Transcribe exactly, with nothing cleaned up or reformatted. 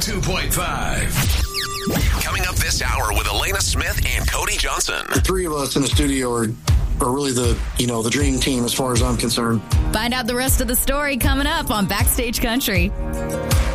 two point five. Coming up this hour with Elena Smith and Cody Johnson. The three of us in the studio are, are really the, you know, the dream team as far as I'm concerned. Find out the rest of the story coming up on Backstage Country.